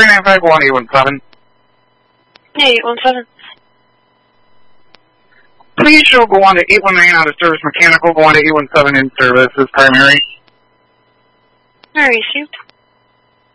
395, go on to 817. Yeah, 817. Please show go on to 819 out of service mechanical, go on to 817 in service as primary. All right, received.